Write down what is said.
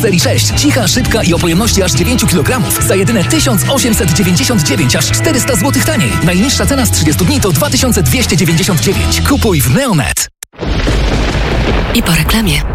serii 6. Cicha, szybka i o pojemności aż 9 kg. Za jedyne 1899, aż 400 zł taniej. Najniższa cena z 30 dni to 2299. Kupuj w Neonet. I po reklamie.